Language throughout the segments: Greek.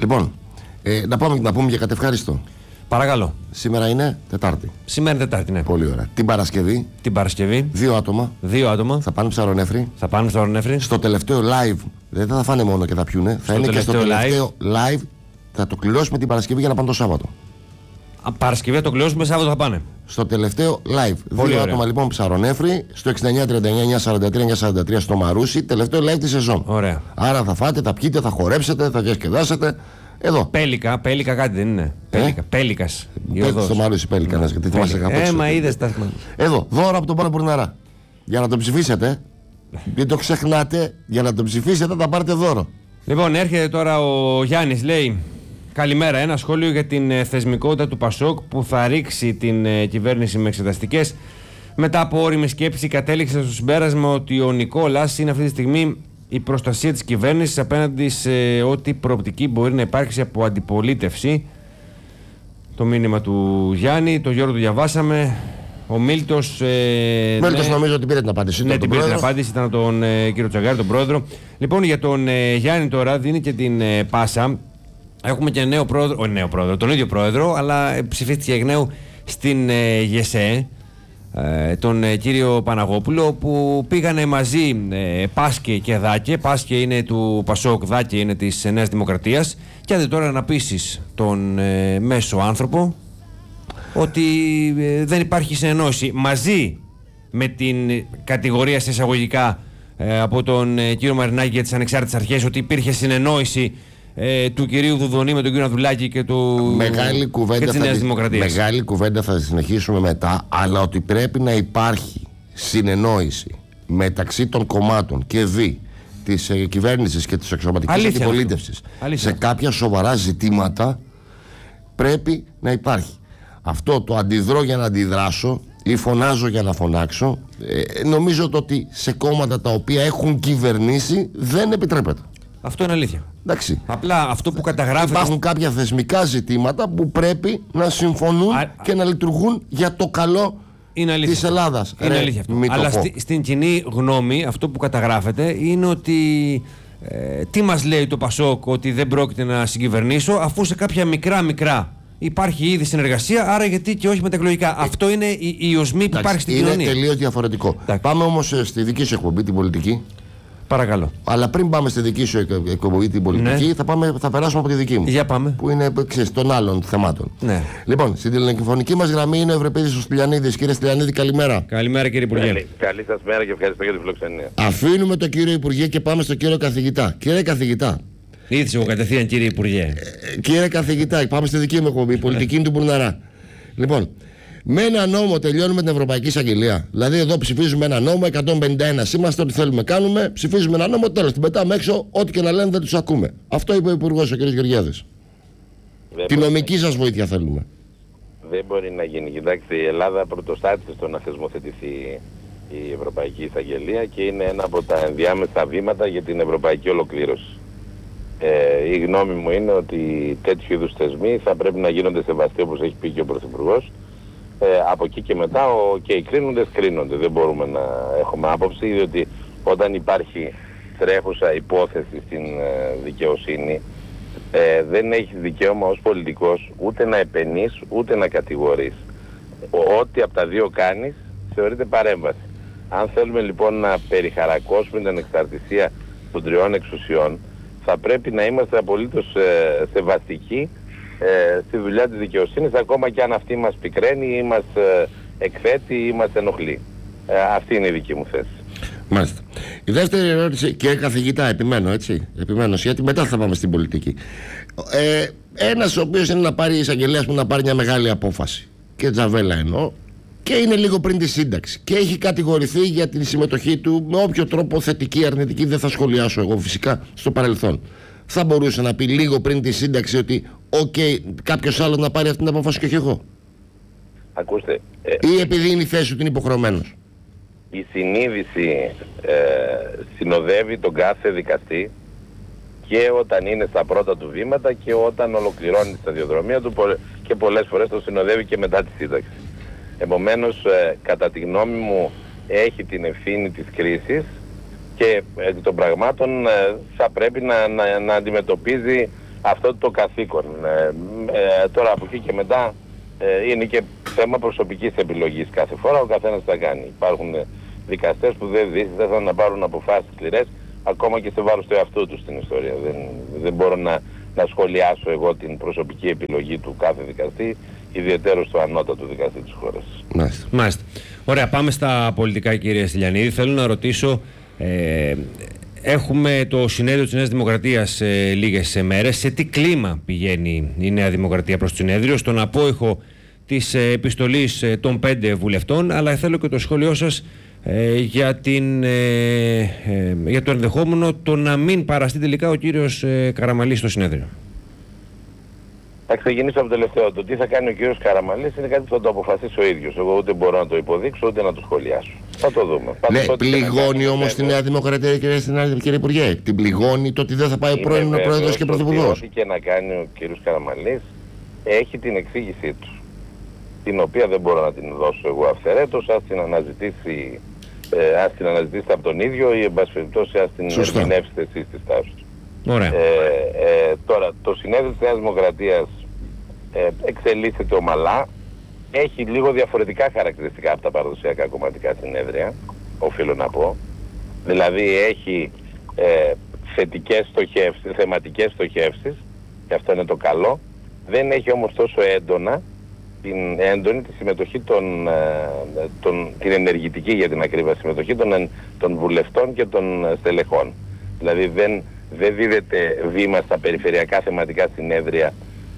Λοιπόν, να πούμε για κατευχάριστο. Παρακαλώ. Σήμερα είναι Τετάρτη. Σήμερα είναι Τετάρτη, ναι. Πολύ ωραία. Την Παρασκευή. Δύο άτομα. Θα πάνε ψαρονέφρι. Στο τελευταίο live. Δεν θα φάνε μόνο και θα πιούνε. Θα είναι και στο τελευταίο live. Θα το κληρώσουμε την Παρασκευή για να πάνε το Σάββατο. Παρασκευή θα το κληρώσουμε, Σάββατο θα πάνε. Στο τελευταίο live. Πολύ Δύο ωραία. άτομα λοιπόν ψαρονέφρι. Στο 6939-943-943 στο Μαρούσι. Τελευταίο live τη σεζόν. Ωραία. Άρα θα φάτε, θα πιείτε, θα χορέψετε, θα διασκεδάσετε. Εδώ. Πέλικα κάτι δεν είναι. Πέλικας. Στο Μαρούσι Πέλικα, γιατί θυμάσαι κάπου. Μα είδες τα. Εδώ, δώρο από τον Πάνο Μπουρναρά. Για να τον ψηφίσετε. Μην το ξεχνάτε, για να τον ψηφίσετε θα πάρετε δώρο. Λοιπόν, έρχεται τώρα ο Γιάννης, λέει: καλημέρα, ένα σχόλιο για την θεσμικότητα του ΠΑΣΟΚ που θα ρίξει την κυβέρνηση με εξεταστικές. Μετά από ώριμη σκέψη κατέληξε στο συμπέρασμα ότι ο Νικόλας είναι αυτή τη στιγμή η προστασία της κυβέρνησης απέναντι σε ό,τι προοπτική μπορεί να υπάρξει από αντιπολίτευση. Το μήνυμα του Γιάννη, το Γιώργο το διαβάσαμε. Ο Μίλτος. Μίλτος νομίζω ότι πήρε την απάντηση. Ναι, την πήρε την απάντηση, ήταν τον κύριο Τσαγκάρη, τον πρόεδρο. Λοιπόν, για τον Γιάννη τώρα δίνει και την πάσα. Έχουμε και τον ίδιο πρόεδρο, αλλά ψηφίστηκε εκ νέου στην ΓΕΣΕ, τον κύριο Παναγόπουλο, που πήγανε μαζί Πάσκε και Δάκε. Πάσκε είναι του ΠΑΣΟΚ, Δάκε είναι της Νέας Δημοκρατίας. Και άντε τώρα να πείσεις τον μέσο άνθρωπο ότι δεν υπάρχει συνεννόηση. Μαζί με την κατηγορία σε εισαγωγικά από τον κύριο Μαρινάκη για τις ανεξάρτητες αρχές ότι υπήρχε συνεννόηση του κυρίου Δουδονή με τον κύριο Ανδουλάκη και της Νέας Δημοκρατίας. Μεγάλη κουβέντα θα συνεχίσουμε μετά, αλλά ότι πρέπει να υπάρχει συνεννόηση μεταξύ των κομμάτων και της κυβέρνησης και της αξιωματικής αντιπολίτευσης σε κάποια σοβαρά ζητήματα πρέπει να υπάρχει. Αυτό το αντιδρώ για να αντιδράσω ή φωνάζω για να φωνάξω, νομίζω ότι σε κόμματα τα οποία έχουν κυβερνήσει δεν επιτρέπεται. Αυτό είναι αλήθεια. Εντάξει. Απλά αυτό που καταγράφεται. Υπάρχουν κάποια θεσμικά ζητήματα που πρέπει να συμφωνούν και να λειτουργούν για το καλό της Ελλάδας. Είναι αλήθεια αυτό. Αλλά στην κοινή γνώμη αυτό που καταγράφεται είναι ότι τι μας λέει το ΠΑΣΟΚ ότι δεν πρόκειται να συγκυβερνήσω, αφού σε κάποια μικρά υπάρχει ήδη συνεργασία, άρα γιατί και όχι με τα εκλογικά. Αυτό είναι η οσμή που υπάρχει στην κοινωνία. Είναι τελείως διαφορετικό. Πάμε όμως στη δική σου εκπομπή, την πολιτική. Παρακαλώ. Αλλά πριν πάμε στη δική σου εκπομπή, την πολιτική, θα περάσουμε από τη δική μου. Για πάμε. Που είναι των άλλων θεμάτων. Ναι. Λοιπόν, στην τηλεφωνική μας γραμμή είναι ο Ευρωπαίδης ο Στυλιανίδης. Κύριε Στυλιανίδη, καλημέρα. Καλημέρα, κύριε Υπουργέ. Καλή σας μέρα και ευχαριστώ για τη φιλοξενία. Αφήνουμε τον κύριο Υπουργέ και πάμε στον κύριο Καθηγητά. Κύριε Καθηγητά. Ήρθε εγώ κατευθείαν, κύριε Υπουργέ. Κύριε Καθηγητά, πάμε στη δική μου εκπομπή, η πολιτική του Μπουρναρά. Λοιπόν, με ένα νόμο τελειώνουμε την Ευρωπαϊκή Εισαγγελία. Δηλαδή, εδώ ψηφίζουμε ένα νόμο, 151 είμαστε, ό,τι θέλουμε κάνουμε, ψηφίζουμε ένα νόμο, τέλος. Την πετάμε έξω, ό,τι και να λένε δεν τους ακούμε. Αυτό είπε ο Υπουργός, ο κ. Γεωργιάδης. Τη νομική σας βοήθεια θέλουμε. Δεν μπορεί να γίνει. Κοιτάξτε, η Ελλάδα πρωτοστάτησε στο να θεσμοθετηθεί η Ευρωπαϊκή Εισαγγελία και είναι ένα από τα ενδιάμεσα βήματα για την ευρωπαϊκή ολοκλήρωση. Η γνώμη μου είναι ότι τέτοιου είδους θεσμοί θα πρέπει να γίνονται σεβαστοί, όπως έχει πει και ο Πρωθυπουργός. Από εκεί και μετά και οι κρίνοντες κρίνονται. Δεν μπορούμε να έχουμε άποψη, διότι όταν υπάρχει τρέχουσα υπόθεση στην δικαιοσύνη, δεν έχεις δικαίωμα ως πολιτικός ούτε να επενείς ούτε να κατηγορείς. Ό,τι από τα δύο κάνεις θεωρείται παρέμβαση. Αν θέλουμε λοιπόν να περιχαρακώσουμε την ανεξαρτησία των τριών εξουσιών, θα πρέπει να είμαστε απολύτως σεβαστικοί στη δουλειά της δικαιοσύνης, ακόμα και αν αυτή μας πικραίνει ή μας εκθέτει ή μας ενοχλεί. Αυτή είναι η δική μου θέση. Μάλιστα. Η δεύτερη ερώτηση, κύριε Καθηγητά, επιμένω έτσι, γιατί μετά θα πάμε στην πολιτική. Ένας ο οποίος είναι να πάρει εισαγγελέας, να πάρει μια μεγάλη απόφαση, και τζαβέλα εννοώ, και είναι λίγο πριν τη σύνταξη και έχει κατηγορηθεί για την συμμετοχή του με όποιο τρόπο, θετική ή αρνητική, δεν θα σχολιάσω εγώ φυσικά, στο παρελθόν. Θα μπορούσε να πει λίγο πριν τη σύνταξη ότι κάποιος άλλος να πάρει αυτή την απόφαση και όχι εγώ? Ακούστε, ή επειδή είναι η θέση του είναι υποχρεωμένος? Η συνείδηση συνοδεύει τον κάθε δικαστή και όταν είναι στα πρώτα του βήματα και όταν ολοκληρώνει τη σταδιοδρομία του, και πολλές φορές το συνοδεύει και μετά τη σύνταξη. Επομένως, κατά τη γνώμη μου, έχει την ευθύνη της κρίσης και εκ των πραγμάτων θα πρέπει να αντιμετωπίζει αυτό το καθήκον. Τώρα από εκεί και μετά είναι και θέμα προσωπικής επιλογής κάθε φορά, ο καθένας θα κάνει. Υπάρχουν δικαστές που δεν θέλουν να πάρουν αποφάσεις σκληρές, ακόμα και σε βάρος του εαυτού τους στην ιστορία. Δεν μπορώ να σχολιάσω εγώ την προσωπική επιλογή του κάθε δικαστή, ιδιαιτέρως του ανώτατου δικαστή της χώρας. Μάλιστα. Ωραία, πάμε στα πολιτικά, κύριε Στυλιανίδη. Θέλω να ρωτήσω, έχουμε το συνέδριο της Νέας Δημοκρατίας σε λίγες μέρες. Σε τι κλίμα πηγαίνει η Νέα Δημοκρατία προς το συνέδριο, στον απόϊχο της επιστολής των 5 βουλευτών, αλλά θέλω και το σχόλιο σας για το ενδεχόμενο το να μην παραστεί τελικά ο κύριος Καραμανλής στο συνέδριο. Θα ξεκινήσω από το τελευταίο. Το τι θα κάνει ο κύριος Καραμανλής είναι κάτι που θα το αποφασίσει ο ίδιος. Εγώ ούτε μπορώ να το υποδείξω ούτε να το σχολιάσω. Θα το δούμε. Ναι, πληγώνει όμως τη Νέα Δημοκρατία, κύριε Υπουργέ. Την πληγώνει το ότι δεν θα πάει ο πρώην πρόεδρος και πρωθυπουργός. Ό,τι και να κάνει ο κύριος Καραμανλής έχει την εξήγησή του, την οποία δεν μπορώ να την δώσω εγώ αυθαιρέτως. Ας την αναζητήσει από τον ίδιο ή εν πάση περιπτώσει ας την ερμηνεύσετε εσείς τη στάση του. Τώρα, το συνέδριο της Νέας Δημοκρατίας εξελίσσεται ομαλά. Έχει λίγο διαφορετικά χαρακτηριστικά από τα παραδοσιακά κομματικά συνέδρια, οφείλω να πω. Δηλαδή έχει θεματικές στοχεύσεις, και αυτό είναι το καλό. Δεν έχει όμως τόσο έντονη τη συμμετοχή την ενεργητική, για την ακρίβεια συμμετοχή των βουλευτών και των στελεχών. Δηλαδή δεν δίδεται βήμα στα περιφερειακά θεματικά συνέδρια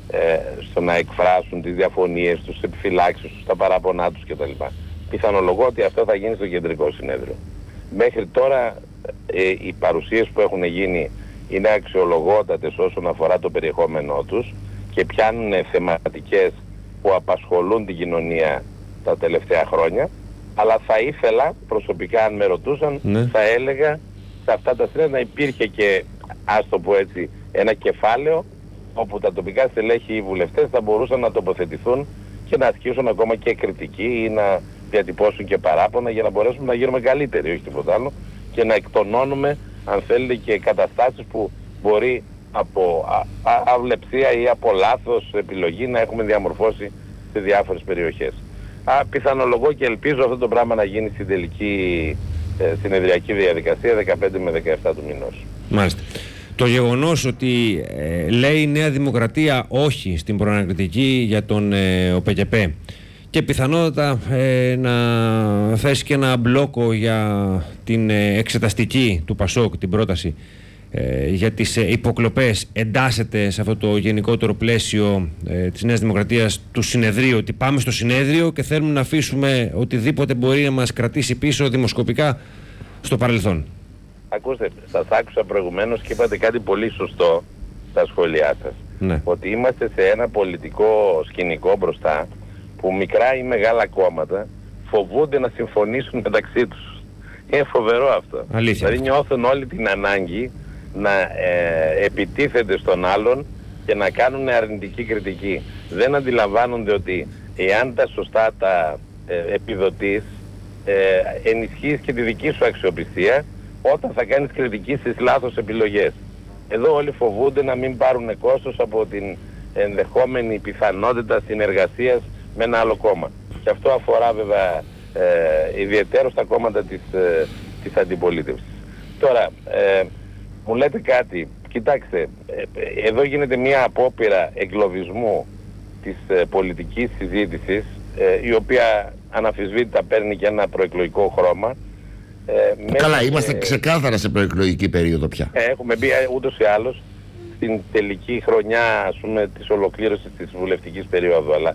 στο να εκφράσουν τις διαφωνίες τους, τις επιφυλάξεις τους, τα παράπονά τους κτλ. Πιθανολογώ ότι αυτό θα γίνει στο κεντρικό συνέδριο. Μέχρι τώρα οι παρουσίες που έχουν γίνει είναι αξιολογότατες όσον αφορά το περιεχόμενό τους και πιάνουν θεματικές που απασχολούν την κοινωνία τα τελευταία χρόνια, αλλά θα ήθελα προσωπικά, αν με ρωτούσαν, θα έλεγα σε αυτά τα συνέδρια να υπήρχε και, ας το πω έτσι, ένα κεφάλαιο όπου τα τοπικά στελέχη ή βουλευτές θα μπορούσαν να τοποθετηθούν και να ασκήσουν ακόμα και κριτική ή να διατυπώσουν και παράπονα για να μπορέσουμε να γίνουμε καλύτεροι, όχι τίποτα άλλο, και να εκτονώνουμε, αν θέλετε, και καταστάσεις που μπορεί από αυλεψία ή από λάθος επιλογή να έχουμε διαμορφώσει σε διάφορες περιοχές. Πιθανολογώ και ελπίζω αυτό το πράγμα να γίνει στην τελική συνεδριακή διαδικασία 15 με 17 του μηνός. Μάλιστα. Το γεγονός ότι λέει η Νέα Δημοκρατία όχι στην προανακριτική για τον ΟΠΚΠ και πιθανότατα να θέσει και ένα μπλόκο για την εξεταστική του ΠΑΣΟΚ, την πρόταση για τις υποκλοπές, εντάσσεται σε αυτό το γενικότερο πλαίσιο της Νέας Δημοκρατίας του συνεδρίου, ότι πάμε στο συνέδριο και θέλουμε να αφήσουμε οτιδήποτε μπορεί να μας κρατήσει πίσω δημοσκοπικά στο παρελθόν. Ακούστε, σας άκουσα προηγουμένως και είπατε κάτι πολύ σωστό στα σχόλιά σας. Ναι. Ότι είμαστε σε ένα πολιτικό σκηνικό μπροστά που μικρά ή μεγάλα κόμματα φοβούνται να συμφωνήσουν μεταξύ τους. Είναι φοβερό αυτό. Αλήθεια. Δηλαδή νιώθουν όλοι την ανάγκη να επιτίθενται στον άλλον και να κάνουν αρνητική κριτική. Δεν αντιλαμβάνονται ότι εάν τα σωστά τα επιδοτείς, ενισχύεις και τη δική σου αξιοπιστία όταν θα κάνεις κριτική στις λάθος επιλογές. Εδώ όλοι φοβούνται να μην πάρουν κόστος από την ενδεχόμενη πιθανότητα συνεργασίας με ένα άλλο κόμμα. Και αυτό αφορά βέβαια ιδιαιτέρως τα κόμματα της αντιπολίτευσης. Τώρα, μου λέτε κάτι, κοιτάξτε, εδώ γίνεται μια απόπειρα εγκλωβισμού της πολιτικής συζήτησης, η οποία αναμφισβήτητα παίρνει και ένα προεκλογικό χρώμα. Καλά, είμαστε ξεκάθαρα σε προεκλογική περίοδο πια. Έχουμε μπει ούτως ή άλλως στην τελική χρονιά, ας πούμε, της ολοκλήρωσης της βουλευτικής περίοδου, αλλά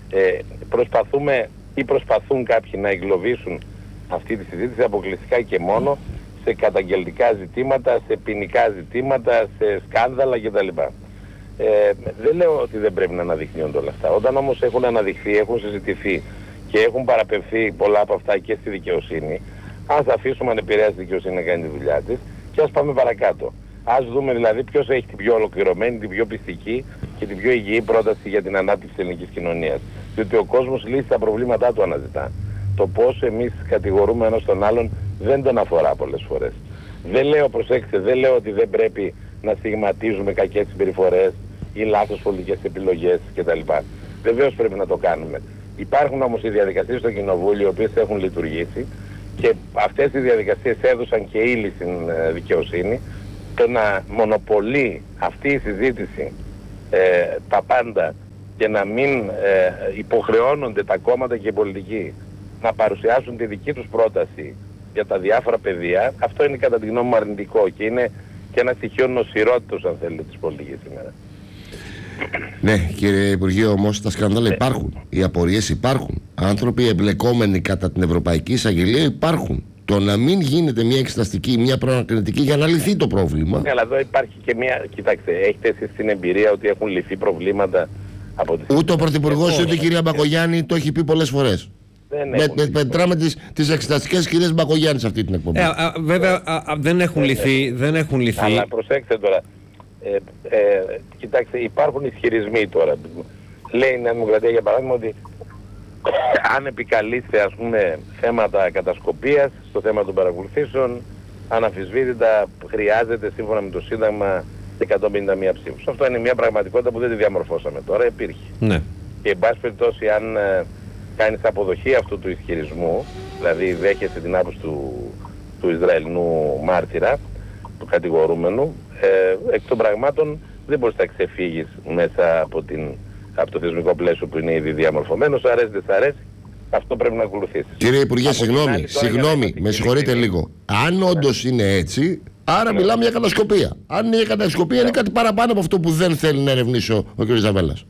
προσπαθούν κάποιοι να εγκλωβίσουν αυτή τη συζήτηση αποκλειστικά και μόνο σε καταγγελτικά ζητήματα, σε ποινικά ζητήματα, σε σκάνδαλα κτλ. Δεν λέω ότι δεν πρέπει να αναδεικνύονται όλα αυτά. Όταν όμως έχουν αναδειχθεί, έχουν συζητηθεί και έχουν παραπευθεί πολλά από αυτά και στη δικαιοσύνη, ας αφήσουμε ανεπηρέαστη δικαιοσύνη να κάνει τη δουλειά της και ας πάμε παρακάτω. Ας δούμε δηλαδή ποιος έχει την πιο ολοκληρωμένη, την πιο πιστική και την πιο υγιή πρόταση για την ανάπτυξη της ελληνικής κοινωνίας. Διότι ο κόσμος λύσει τα προβλήματά του αναζητά. Το πώς εμείς κατηγορούμε ένας τον άλλον δεν τον αφορά πολλές φορές. Δεν λέω, προσέξτε, δεν λέω ότι δεν πρέπει να στιγματίζουμε κακές συμπεριφορές ή λάθος πολιτικές επιλογές κτλ. Βεβαίως πρέπει να το κάνουμε. Υπάρχουν όμως οι διαδικασίες στο Κοινοβούλιο οι οποίες έχουν λειτουργήσει και αυτές οι διαδικασίες έδωσαν και ύλη στην δικαιοσύνη. Το να μονοπολεί αυτή η συζήτηση τα πάντα και να μην υποχρεώνονται τα κόμματα και οι πολιτικοί να παρουσιάσουν τη δική τους πρόταση για τα διάφορα πεδία, αυτό είναι κατά τη γνώμη μου αρνητικό και είναι και ένα στοιχείο νοσηρότητος, αν θέλετε, της πολιτικής σήμερα. Ναι, κύριε Υπουργέ, όμως τα σκάνδαλα υπάρχουν. Οι απορίες υπάρχουν. Άνθρωποι εμπλεκόμενοι κατά την Ευρωπαϊκή Εισαγγελία υπάρχουν. Το να μην γίνεται μια εξεταστική, μια προανακριτική για να λυθεί το πρόβλημα. Ναι, αλλά εδώ υπάρχει και μια. Κοιτάξτε, έχετε εσείς την εμπειρία ότι έχουν λυθεί προβλήματα από τις. Ούτε ο Πρωθυπουργός ούτε η κυρία Μπακογιάννη το έχει πει πολλές φορές. Μετράμε τις εξεταστικές κυρίες Μπακογιάννη σε αυτή την εκπομπή. Βέβαια δεν έχουν λυθεί. Αλλά προσέξτε τώρα. Κοιτάξτε, υπάρχουν ισχυρισμοί τώρα. Λέει η Νέα Δημοκρατία για παράδειγμα ότι αν επικαλείστε ας πούμε θέματα κατασκοπίας στο θέμα των παρακολουθήσεων, αναμφισβήτητα χρειάζεται σύμφωνα με το Σύνταγμα 151 ψήφους. Αυτό είναι μια πραγματικότητα που δεν τη διαμορφώσαμε τώρα, υπήρχε. Ναι. Και εν πάση περιπτώσει, αν κάνεις αποδοχή αυτού του ισχυρισμού, δηλαδή δέχεσαι την άποψη του Ισραηλινού μάρτυρα, του κατηγορούμενου, εκ των πραγμάτων δεν μπορείς να ξεφύγεις μέσα από το θεσμικό πλαίσιο που είναι ήδη διαμορφωμένο. Σ' αρέσει, δεν σ' αρέσει, αυτό πρέπει να ακολουθήσεις. Κύριε Υπουργέ, συγγνώμη, με συγχωρείτε λίγο. Αν όντως είναι έτσι, άρα μιλάμε για κατασκοπία. Αν είναι για κατασκοπία, είναι κάτι παραπάνω από αυτό που δεν θέλει να ερευνήσει ο κ. Ζαβέλας.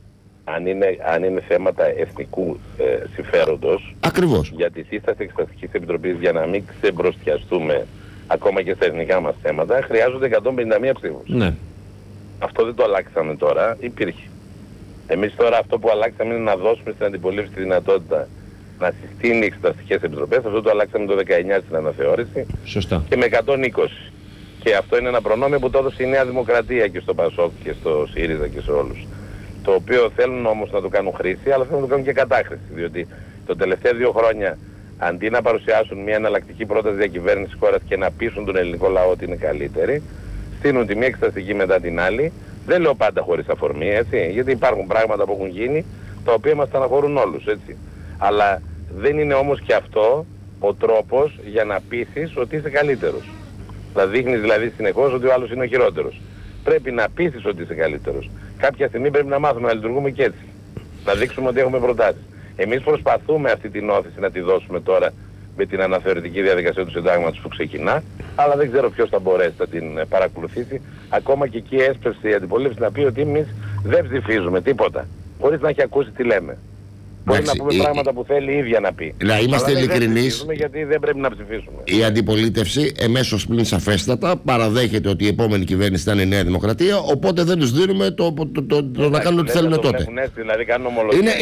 Αν είναι θέματα εθνικού συμφέροντος, ακριβώς, για τη σύσταση Εξεταστικής Επιτροπής για να μην ξεμπροστιαστούμε ακόμα και στα εθνικά μας θέματα, χρειάζονται 151 ψήφους. Ναι. Αυτό δεν το αλλάξαμε τώρα, υπήρχε. Εμείς τώρα αυτό που αλλάξαμε είναι να δώσουμε στην αντιπολίτευση τη δυνατότητα να συστήνει εξεταστικές επιτροπές. Αυτό το αλλάξαμε το 19 στην αναθεώρηση. Σωστά. Και με 120. Και αυτό είναι ένα προνόμιο που το έδωσε η Νέα Δημοκρατία και στο ΠΑΣΟΚ και στο ΣΥΡΙΖΑ και σε όλους. Το οποίο θέλουν όμως να το κάνουν χρήση, αλλά θέλουν να το κάνουν και κατάχρηση. Διότι το τελευταία 2 χρόνια, αντί να παρουσιάσουν μια εναλλακτική πρόταση διακυβέρνησης χώρας και να πείσουν τον ελληνικό λαό ότι είναι καλύτερη, στείλουν τη μία εξεταστική μετά την άλλη. Δεν λέω πάντα χωρίς αφορμή, έτσι, γιατί υπάρχουν πράγματα που έχουν γίνει, τα οποία μας στεναχωρούν όλους, έτσι. Αλλά δεν είναι όμως και αυτό ο τρόπος για να πείσεις ότι είσαι καλύτερος. Να δείχνεις δηλαδή συνεχώς ότι ο άλλος είναι ο χειρότερος. Πρέπει να πείσεις ότι είσαι καλύτερος. Κάποια στιγμή πρέπει να μάθουμε να λειτουργούμε και έτσι. Να δείξουμε ότι έχουμε προτάσεις. Εμείς προσπαθούμε αυτή την όθηση να τη δώσουμε τώρα με την αναθεωρητική διαδικασία του συντάγματος που ξεκινά, αλλά δεν ξέρω ποιος θα μπορέσει να την παρακολουθήσει. Ακόμα και εκεί έσπευσε η αντιπολίτευση να πει ότι εμείς δεν ψηφίζουμε τίποτα, χωρίς να έχει ακούσει τι λέμε. Μπορεί να πούμε πράγματα που θέλει η ίδια να πει. Να είμαστε ειλικρινείς. Γιατί δεν πρέπει να ψηφίσουμε. Η αντιπολίτευση εμέσως πλην σαφέστατα παραδέχεται ότι η επόμενη κυβέρνηση ήταν η Νέα Δημοκρατία, οπότε δεν τους δίνουμε το να κάνουν ό,τι θέλουν τότε. Δηλαδή κάνουν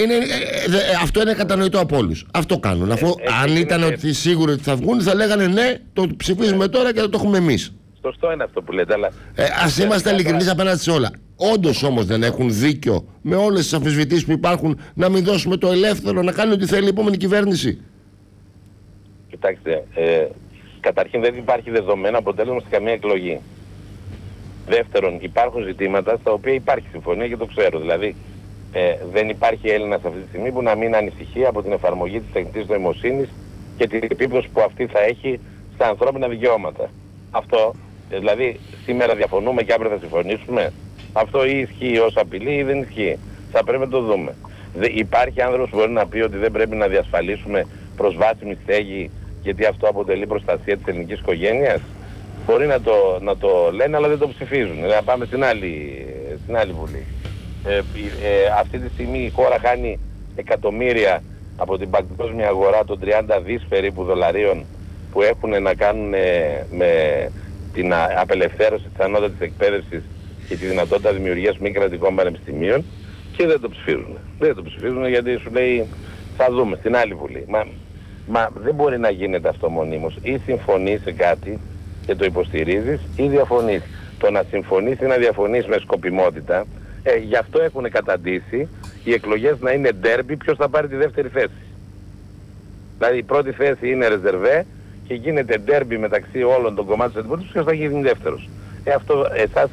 αυτό είναι κατανοητό από όλους. Αυτό κάνουν. Αφού αν ήταν ότι σίγουροι ότι θα βγουν, θα λέγανε ναι, το ψηφίζουμε τώρα και το έχουμε εμείς. Σωστό είναι αυτό που λέτε, αλλά. Ας είμαστε ειλικρινείς απέναντι σε όλα. Όντως όμως δεν έχουν δίκιο με όλες τις αμφισβητήσεις που υπάρχουν να μην δώσουμε το ελεύθερο να κάνει ό,τι θέλει η επόμενη κυβέρνηση. Κοιτάξτε, καταρχήν δεν υπάρχει δεδομένο αποτέλεσμα σε καμία εκλογή. Δεύτερον, υπάρχουν ζητήματα στα οποία υπάρχει συμφωνία και το ξέρω. Δηλαδή, δεν υπάρχει Έλληνας αυτή τη στιγμή που να μην ανησυχεί από την εφαρμογή της τεχνητής νοημοσύνης και την επίπτωση που αυτή θα έχει στα ανθρώπινα δικαιώματα. Αυτό, δηλαδή, σήμερα διαφωνούμε και αύριο θα συμφωνήσουμε. Αυτό ή ισχύει ως απειλή ή δεν ισχύει. Θα πρέπει να το δούμε. Υπάρχει άνθρωπος που μπορεί να πει ότι δεν πρέπει να διασφαλίσουμε προσβάσιμη στέγη γιατί αυτό αποτελεί προστασία της ελληνικής οικογένειας. Μπορεί να το λένε, αλλά δεν το ψηφίζουν. Να πάμε στην άλλη Βουλή. Αυτή τη στιγμή η χώρα χάνει εκατομμύρια από την παγκόσμια αγορά των 30 δις περίπου δολαρίων που έχουν να κάνουν με την απελευθέρωση της ανώτατης εκπαίδευσης και τη δυνατότητα δημιουργίας μη κρατικών πανεπιστημίων και δεν το ψηφίζουν. Δεν το ψηφίζουν γιατί σου λέει θα δούμε στην άλλη Βουλή. Μα δεν μπορεί να γίνεται αυτό μονίμως. Ή συμφωνείς σε κάτι και το υποστηρίζεις ή διαφωνείς. Το να συμφωνείς ή να διαφωνείς με σκοπιμότητα, γι' αυτό έχουν καταντήσει οι εκλογές να είναι ντέρμπι ποιος θα πάρει τη δεύτερη θέση. Δηλαδή η πρώτη θέση είναι ρεζερβέ και γίνεται ντέρμπι μεταξύ όλων των κομμάτων της αντιπολίτευσης ποιος θα γίνει δεύτερος. Αυτό εσάς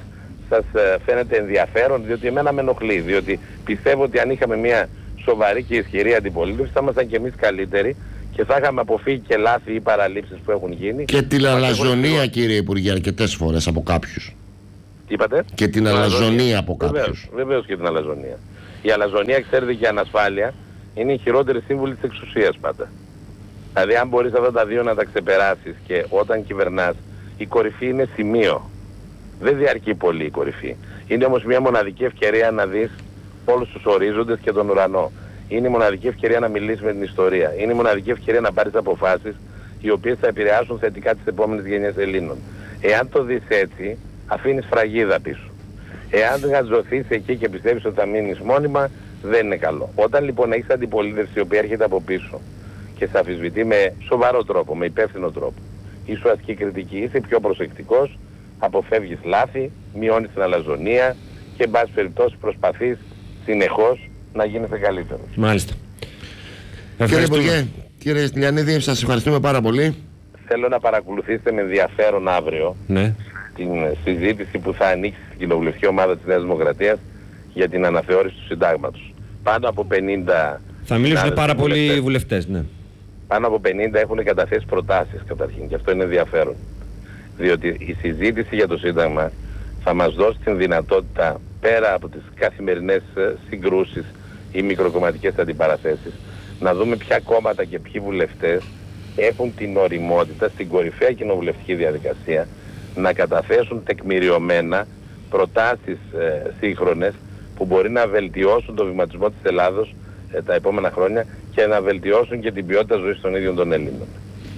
σας φαίνεται ενδιαφέρον, διότι εμένα με ενοχλεί, διότι πιστεύω ότι αν είχαμε μια σοβαρή και ισχυρή αντιπολίτευση θα ήμασταν και εμείς καλύτεροι και θα είχαμε αποφύγει και λάθη ή παραλήψεις που έχουν γίνει. Και την αλαζονία, κύριε Υπουργέ, αρκετές φορές από κάποιους. Τι είπατε? Και την αλαζονία από κάποιους. Βεβαίως και την αλαζονία. Η αλαζονία, ξέρετε, και η ανασφάλεια είναι η χειρότερη σύμβουλη της εξουσίας πάντα. Δηλαδή αν μπορείς αυτά τα δύο να τα ξεπεράσεις και όταν κυβερνάς, η κορυφή είναι σημείο. Δεν διαρκεί πολύ η κορυφή. Είναι όμως μια μοναδική ευκαιρία να δεις όλους τους ορίζοντες και τον ουρανό. Είναι η μοναδική ευκαιρία να μιλήσεις με την ιστορία. Είναι η μοναδική ευκαιρία να πάρεις αποφάσεις οι οποίες θα επηρεάσουν θετικά τις επόμενες γενιές Ελλήνων. Εάν το δεις έτσι, αφήνεις φραγίδα πίσω. Εάν δεν γαζωθείς εκεί και πιστεύεις ότι θα μείνεις μόνιμα, δεν είναι καλό. Όταν λοιπόν έχεις αντιπολίτευση η οποία έρχεται από πίσω και σε αμφισβητεί με σοβαρό τρόπο, με υπεύθυνο τρόπο, ή σου ασκεί κριτική, είσαι πιο προσεκτικός, αποφεύγεις λάθη, μειώνεις την αλαζονία και εν πάση περιπτώσει προσπαθείς συνεχώς να γίνεσαι καλύτερος. Μάλιστα. Κύριε Υπουργέ, κύριε Στυλιανίδη, σας ευχαριστούμε πάρα πολύ. Θέλω να παρακολουθήσετε με ενδιαφέρον αύριο την συζήτηση που θα ανοίξει στην κοινοβουλευτική ομάδα της Νέας Δημοκρατίας για την αναθεώρηση του συντάγματος. Πάνω από 50... Θα μιλήσουν πάρα πολλοί βουλευτές, ναι. Πάνω από 50 έχουν καταθέσει προτάσεις καταρχήν και αυτό είναι ενδιαφέρον. Διότι η συζήτηση για το Σύνταγμα θα μας δώσει την δυνατότητα πέρα από τις καθημερινές συγκρούσεις ή μικροκομματικές αντιπαραθέσεις να δούμε ποια κόμματα και ποιοι βουλευτές έχουν την οριμότητα στην κορυφαία κοινοβουλευτική διαδικασία να καταθέσουν τεκμηριωμένα προτάσεις σύγχρονες που μπορεί να βελτιώσουν το βηματισμό της Ελλάδος τα επόμενα χρόνια και να βελτιώσουν και την ποιότητα ζωής των ίδιων των Ελλήνων.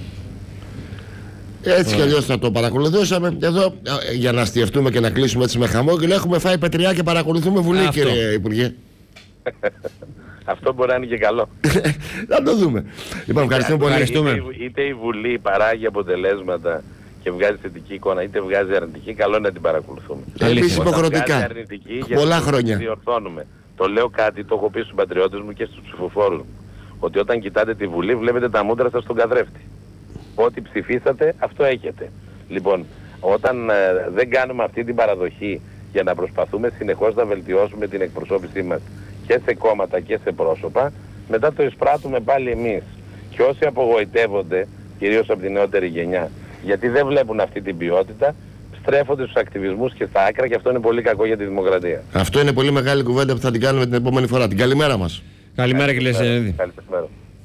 Έτσι κι αλλιώς θα το παρακολουθούσαμε. Εδώ για να αστιευτούμε και να κλείσουμε έτσι με χαμόγελο, έχουμε φάει πετριά και παρακολουθούμε Βουλή, κύριε Υπουργέ. Αυτό μπορεί να είναι και καλό. Θα το δούμε. Λοιπόν, ευχαριστούμε πολύ. Είτε η Βουλή παράγει αποτελέσματα και βγάζει θετική εικόνα, είτε βγάζει αρνητική, καλό είναι να την παρακολουθούμε. Εμείς υποχρεωτικά. Πολλά χρόνια. Διορθώνουμε. Το λέω κάτι, το έχω πει στους πατριώτες μου και στους ψηφοφόρους μου. Ότι όταν κοιτάτε τη Βουλή βλέπετε τα μούτρα σας στον καθρέφτη. Ό,τι ψηφίσατε, αυτό έχετε. Λοιπόν, όταν δεν κάνουμε αυτή την παραδοχή για να προσπαθούμε συνεχώς να βελτιώσουμε την εκπροσώπησή μας και σε κόμματα και σε πρόσωπα, μετά το εισπράττουμε πάλι εμείς. Και όσοι απογοητεύονται, κυρίως από την νεότερη γενιά, γιατί δεν βλέπουν αυτή την ποιότητα, στρέφονται στους ακτιβισμούς και στα άκρα και αυτό είναι πολύ κακό για τη δημοκρατία. Αυτό είναι πολύ μεγάλη κουβέντα που θα την κάνουμε την επόμενη φορά. Την καλημέρα μας. Καλημέρα κύριε Στυλιανίδη. Καλημέρα.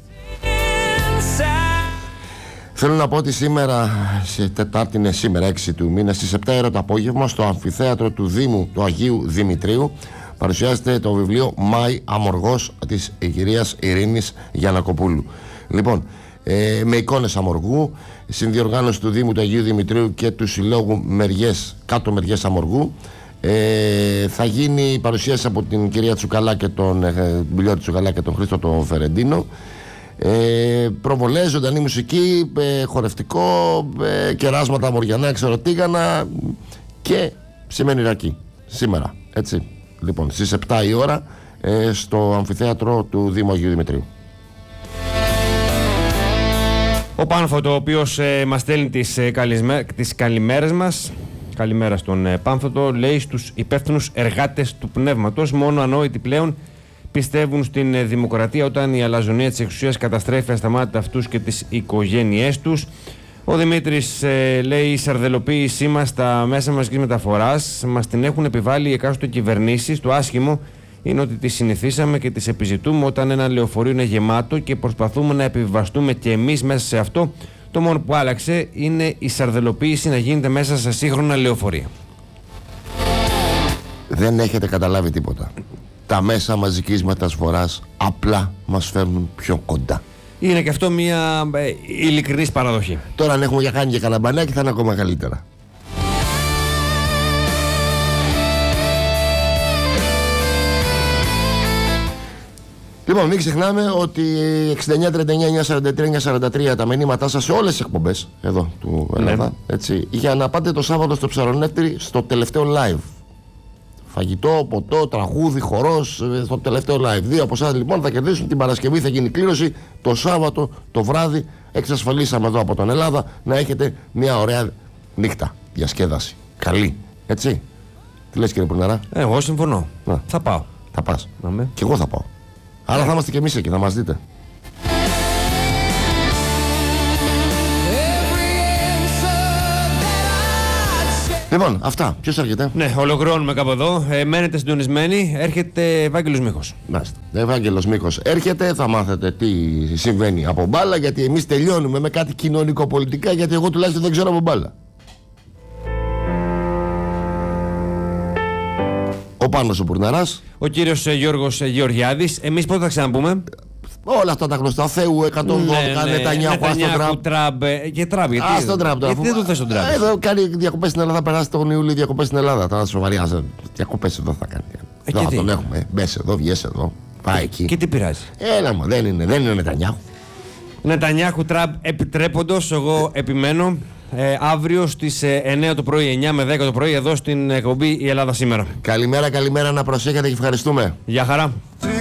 Θέλω να πω ότι σήμερα, σε Τετάρτη είναι σήμερα 6 του μήνα, στις 7 ώρα το απόγευμα, στο αμφιθέατρο του Δήμου του Αγίου Δημητρίου, παρουσιάζεται το βιβλίο «Μάη Αμοργός» της κυρίας Ειρήνης Γιαννακοπούλου. Λοιπόν, με εικόνες Αμοργού, συνδιοργάνωση του Δήμου του Αγίου Δημητρίου και του Συλλόγου Κάτω Μεριές Αμοργού. Θα γίνει η παρουσίαση από την κυρία Τσουκαλά και τον Μπιλιώτη Τσουκαλά και τον Χρήστο τον Φερεντίνο. Προβολές, ζωντανή μουσική, χορευτικό, κεράσματα μοριανά, εξοροτήγανα και σημαίνει ρακή σήμερα, έτσι. Λοιπόν, στις 7 η ώρα στο αμφιθέατρο του Δήμου Αγίου Δημητρίου. Ο Πάνφωτο, ο οποίος μας στέλνει τις καλημέρες μας. Καλημέρα στον Πάνφωτο. Λέει στους υπεύθυνους εργάτες του πνεύματος, μόνο ανόητοι πλέον πιστεύουν στην δημοκρατία όταν η αλαζονία της εξουσίας καταστρέφει ασταμάτητα αυτούς και τις οικογένειές τους. Ο Δημήτρης λέει: η σαρδελοποίησή μας στα μέσα μαζικής μεταφοράς μας την έχουν επιβάλει οι εκάστοτε κυβερνήσεις. Το άσχημο είναι ότι τις συνηθίσαμε και τις επιζητούμε όταν ένα λεωφορείο είναι γεμάτο και προσπαθούμε να επιβιβαστούμε και εμείς μέσα σε αυτό. Το μόνο που άλλαξε είναι η σαρδελοποίηση να γίνεται μέσα σε σύγχρονα λεωφορεία. Δεν έχετε καταλάβει τίποτα. Τα μέσα μαζικής μεταφοράς απλά μας φέρνουν πιο κοντά. Είναι και αυτό μια ειλικρινής παραδοχή. Τώρα αν έχουμε για κάνει και καλαμπανάκι θα είναι ακόμα καλύτερα. Λοιπόν, μην ξεχνάμε ότι 69-39-943-943 τα μηνύματά σας σε όλες τις εκπομπές εδώ του Ελλάδα, έτσι, για να πάτε το Σάββατο στο Ψαρονεύτη στο τελευταίο live. Φαγητό, ποτό, τραγούδι, χορός στο τελευταίο live. Δύο από εσάς λοιπόν θα κερδίσουν. Την Παρασκευή θα γίνει κλήρωση. Το Σάββατο το βράδυ εξασφαλίσαμε εδώ από τον Ελλάδα να έχετε μια ωραία νύχτα διασκέδαση. Καλή, έτσι. Τι λες, κύριε Πουρναρά? Εγώ συμφωνώ. Να. Θα πάω. Θα πας? Ναι. Κι εγώ θα πάω. Άρα θα είμαστε κι εμείς εκεί, θα μας δείτε. Λοιπόν, αυτά. Ποιος έρχεται? Ναι, ολοκληρώνουμε κάπου εδώ. Μένετε συντονισμένοι. Έρχεται Ευάγγελος Μίχος. Μάλιστα. Ευάγγελος Μίχος έρχεται, θα μάθετε τι συμβαίνει από μπάλα, γιατί εμείς τελειώνουμε με κάτι κοινωνικοπολιτικά, γιατί εγώ τουλάχιστον δεν ξέρω από μπάλα. Ο Πάνος ο Πουρναράς. Ο κύριος Γιώργος Γεωργιάδης. Εμείς πότε θα ξαναπούμε? Όλα αυτά τα γνωστά. Θεού 112, Νετανιάχου, Άστον Τραμπ. Και Τραμπ, γιατί. Άστον Τραμπ τώρα. Γιατί δεν το θες τον Τραμπ? Εδώ κάνει διακοπές στην Ελλάδα, περάσει τον Ιούλιο διακοπές στην Ελλάδα. Τώρα σοβαρή, διακοπές εδώ θα κάνει. Εδώ θα τον έχουμε. Μπες εδώ, βγες εδώ. Πάει εκεί. Και τι πειράζει? Έλα μου, δεν είναι ο Νετανιάχου. Νετανιάχου Τραμπ επιτρέποντος, εγώ επιμένω. Αύριο στις 9 το πρωί, 9 με 10 το πρωί, εδώ στην εκπομπή Η Ελλάδα Σήμερα. Καλημέρα, να προσέχετε και ευχαριστούμε. Γεια χαρά.